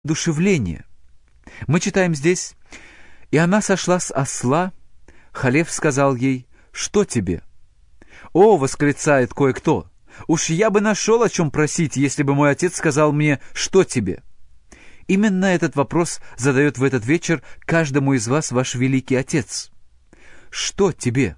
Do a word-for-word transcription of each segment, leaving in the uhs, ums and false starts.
воодушевление. Мы читаем здесь: «И она сошла с осла, Халев сказал ей: что тебе?» «О, — восклицает кое-кто, — уж я бы нашел, о чем просить, если бы мой отец сказал мне: что тебе?» Именно этот вопрос задает в этот вечер каждому из вас ваш великий Отец. Что тебе?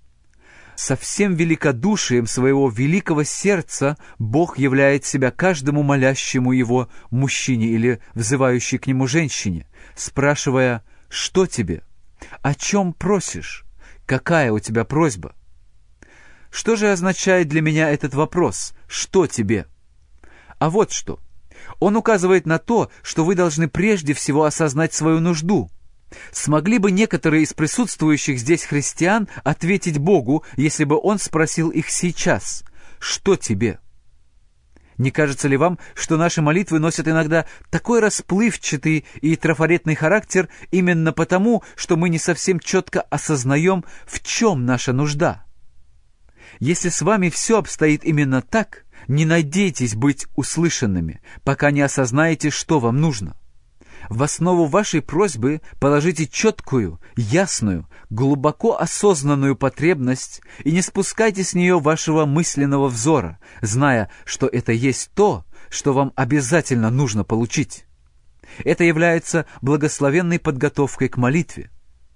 Со всем великодушием своего великого сердца Бог являет себя каждому молящему Его мужчине или взывающей к Нему женщине, спрашивая: «Что тебе? О чем просишь? Какая у тебя просьба?» Что же означает для меня этот вопрос «Что тебе?» А вот что. Он указывает на то, что вы должны прежде всего осознать свою нужду. Смогли бы некоторые из присутствующих здесь христиан ответить Богу, если бы Он спросил их сейчас: «Что тебе?» Не кажется ли вам, что наши молитвы носят иногда такой расплывчатый и трафаретный характер именно потому, что мы не совсем четко осознаем, в чем наша нужда? Если с вами все обстоит именно так, не надейтесь быть услышанными, пока не осознаете, что вам нужно. В основу вашей просьбы положите четкую, ясную, глубоко осознанную потребность и не спускайте с нее вашего мысленного взора, зная, что это есть то, что вам обязательно нужно получить. Это является благословенной подготовкой к молитве.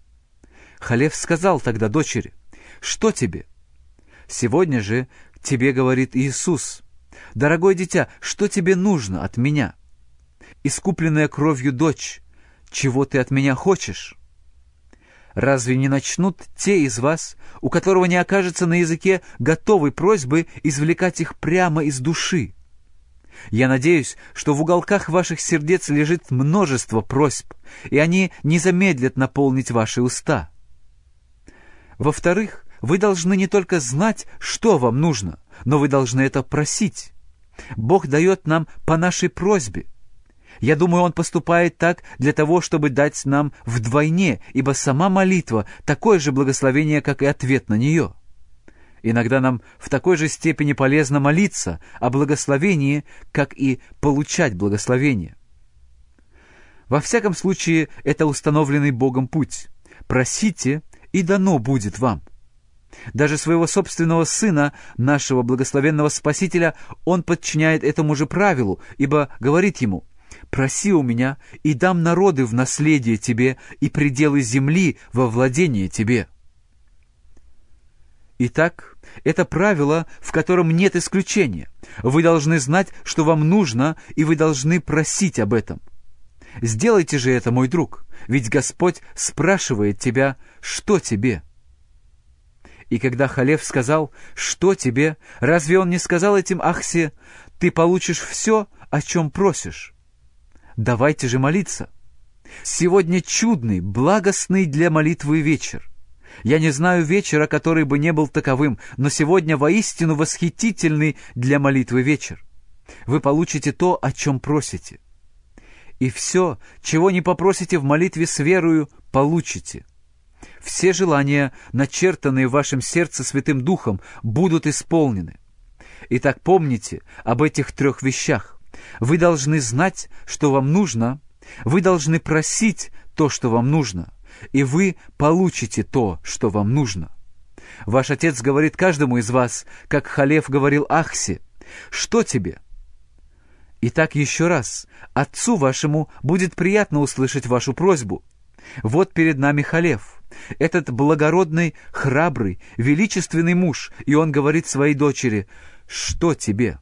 Халев сказал тогда дочери: «Что тебе?» Сегодня же тебе говорит Иисус: «Дорогое дитя, что тебе нужно от меня? Искупленная кровью дочь, чего ты от меня хочешь?» Разве не начнут те из вас, у которого не окажется на языке готовой просьбы, извлекать их прямо из души? Я надеюсь, что в уголках ваших сердец лежит множество просьб, и они не замедлят наполнить ваши уста. Во-вторых, вы должны не только знать, что вам нужно, но вы должны это просить. Бог дает нам по нашей просьбе. Я думаю, Он поступает так для того, чтобы дать нам вдвойне, ибо сама молитва — такое же благословение, как и ответ на нее. Иногда нам в такой же степени полезно молиться о благословении, как и получать благословение. Во всяком случае, это установленный Богом путь. Просите, и дано будет вам. Даже своего собственного Сына, нашего благословенного Спасителя, Он подчиняет этому же правилу, ибо говорит Ему: «Проси у меня, и дам народы в наследие тебе, и пределы земли во владение тебе». Итак, это правило, в котором нет исключения. Вы должны знать, что вам нужно, и вы должны просить об этом. Сделайте же это, мой друг, ведь Господь спрашивает тебя: «Что тебе?» И когда Халев сказал: «Что тебе?», разве он не сказал этим Ахсе: «Ты получишь все, о чем просишь»? Давайте же молиться. Сегодня чудный, благостный для молитвы вечер. Я не знаю вечера, который бы не был таковым, но сегодня воистину восхитительный для молитвы вечер. Вы получите то, о чем просите. И все, чего не попросите в молитве с верою, получите. Все желания, начертанные в вашем сердце Святым Духом, будут исполнены. Итак, помните об этих трех вещах. Вы должны знать, что вам нужно, вы должны просить то, что вам нужно, и вы получите то, что вам нужно. Ваш Отец говорит каждому из вас, как Халев говорил Ахсе: «Что тебе?» Итак, еще раз, Отцу вашему будет приятно услышать вашу просьбу. Вот перед нами Халев, этот благородный, храбрый, величественный муж, и он говорит своей дочери: «Что тебе?»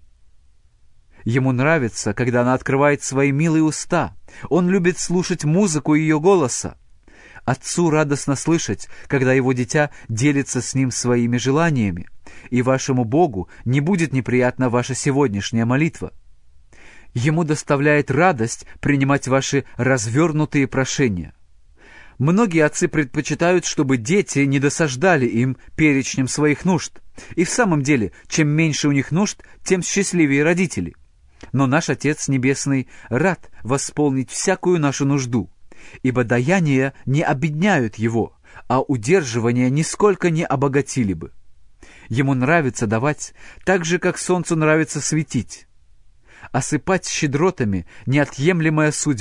Ему нравится, когда она открывает свои милые уста. Он любит слушать музыку ее голоса. Отцу радостно слышать, когда его дитя делится с ним своими желаниями, и вашему Богу не будет неприятна ваша сегодняшняя молитва. Ему доставляет радость принимать ваши развернутые прошения. Многие отцы предпочитают, чтобы дети не досаждали им перечнем своих нужд. И в самом деле, чем меньше у них нужд, тем счастливее родители. Но наш Отец Небесный рад восполнить всякую нашу нужду, ибо даяния не обедняют Его, а удерживания нисколько не обогатили бы. Ему нравится давать, так же, как солнцу нравится светить. осыпать щедротами неотъемлемая судьба.